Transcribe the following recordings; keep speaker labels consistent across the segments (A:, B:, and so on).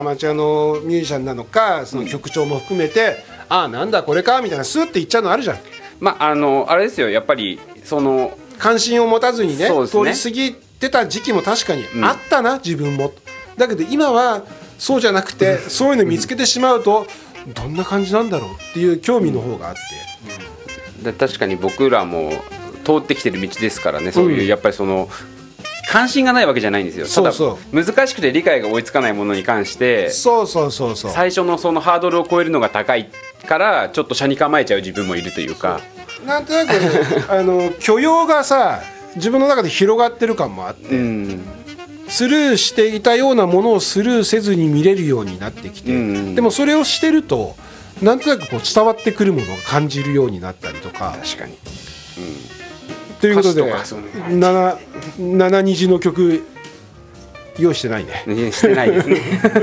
A: アマチュアのミュージシャンなのか、その曲調も含めて、ああなんだこれかみたいなスッて言っちゃうのあるじゃん。
B: あれですよ、やっぱりその
A: 関心を持たずにね、
B: そうですね、
A: 通り過ぎてた時期も確かにあったな、自分も。だけど今はそうじゃなくて、そういうの見つけてしまうとどんな感じなんだろうっていう興味の方があって、
B: で確かに僕らも通ってきてる道ですからね、そういうやっぱりその関心がないわけじゃないんですよ。ただ難しくて理解が追いつかないものに関して、最初のそのハードルを超えるのが高いからちょっと車に構えちゃう自分もいるというか、
A: なんとなく許容がさ自分の中で広がってる感もあって、スルーしていたようなものをスルーせずに見れるようになってきて、でもそれをしてるとなんとなくこう伝わってくるものを感じるようになったりとか。
B: 確かに、
A: ということで7虹の曲用意してないね。
B: してないですね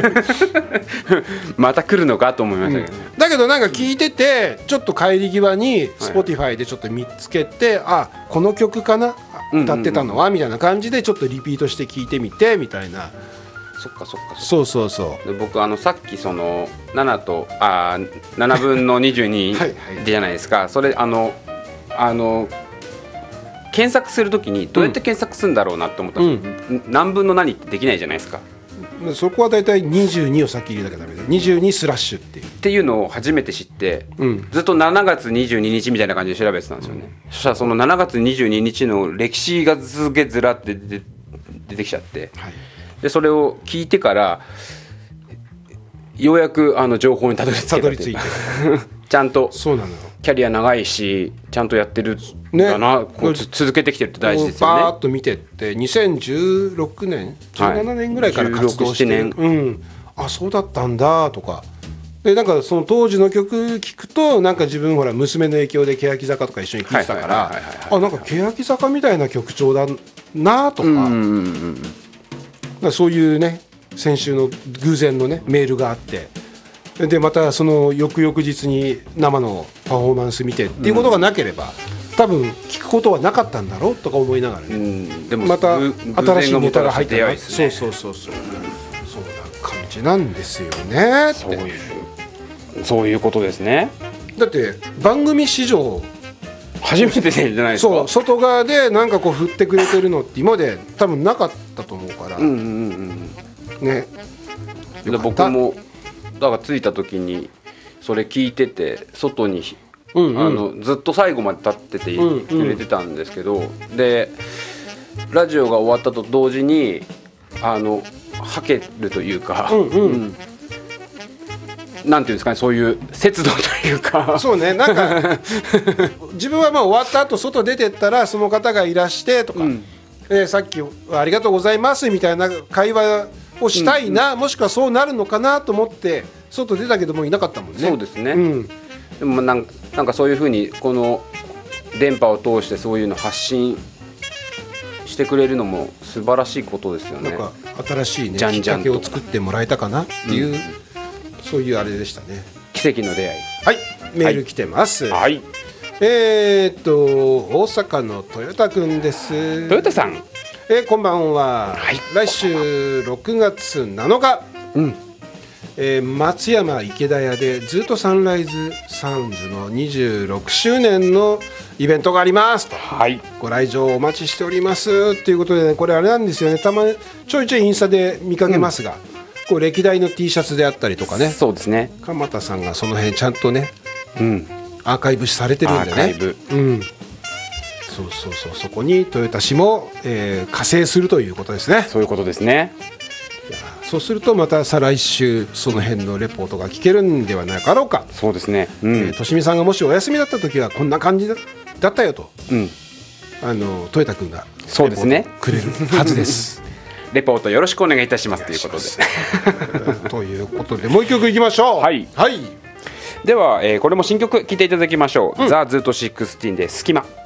B: また来るのかと思いましたけど、
A: だけどなんか聞いててちょっと帰り際に Spotify でちょっと見つけて、あこの曲かな歌ってたのはみたいな感じでちょっとリピートして聞いてみてみたいな。
B: そっか
A: そう
B: で僕さっきその7分の22じゃないですか。それ検索するときにどうやって検索するんだろうなって思ったんですよ、何分の何ってできないじゃないですか。
A: そこはだいたい22を先入れなきゃダメだ。22スラッシュっていう
B: のを初めて知って、ずっと7月22日みたいな感じで調べてたんですよね、そしたらその7月22日の歴史がすげえずらって出てきちゃって、でそれを聞いてからようやく情報にたどり着いてちゃんと
A: そうなのよ、
B: キャリア長いしちゃんとやってるんだな、こう続けてきてるって大事ですよね。
A: バーッと見てって2016年17年ぐらいから活動して、あそうだったんだとかで、なんかその当時の曲聞くとなんか自分ほら娘の影響で欅坂とか一緒に聴いてたから、あなんか欅坂みたいな曲調だなとか、そういうね先週の偶然のねメールがあって、でまたその翌々日に生のパフォーマンス見てっていうことがなければ、多分聞くことはなかったんだろうとか思いながらね、でもまた新しいネタが入ったら、そうな感じなんですよねって。
B: そういうことですね。
A: だって番組史上
B: 初めてじゃないですか。
A: そう外側でなんかこう振ってくれてるのって今まで多分なかったと思うから、ね。
B: で僕もだから着いた時にそれ聞いてて外に、ずっと最後まで立っててくれてたんですけど、でラジオが終わったと同時にはけるというか、なんていうんですかね、そういう節度というか
A: そうね、なんか自分はまあ終わった後外出てったらその方がいらしてとか、さっきありがとうございますみたいな会話をしたいな、もしくはそうなるのかなと思って外出たけどもいなかったもんね。
B: そうですね、でもなんかそういうふうにこの電波を通してそういうの発信してくれるのも素晴らしいことですよね。
A: なんか新しいねきっかけを作ってもらえたかなっていう、そういうあれでしたね。
B: 奇跡の出会い。
A: はい、メール来てます。
B: はい、
A: 大阪の豊田くんです。
B: 豊田さん、
A: こんばんは、来週6月7日、松山池田屋でずっとサンライズサウンズの26周年のイベントがありますと、ご来場お待ちしておりますということで、ね、これあれなんですよね、たまにちょいちょいインスタで見かけますが、こう歴代の T シャツであったりとかね、
B: そうですね、
A: 鎌田さんがその辺ちゃんとね、アーカイブされてるんでね、そこに豊田市も、加勢するということですね。
B: そういうことですね。
A: そうするとまた再来週その辺のレポートが聞けるんではないかろうか。
B: そうですね、
A: としみさんがもしお休みだった時はこんな感じだったよと、豊田君が
B: そうですね
A: くれるはずです
B: レポートよろしくお願いいたしますということで
A: ということでもう一曲いきましょう。
B: では、これも新曲聴いていただきましょう、ザ・ズート16で隙間。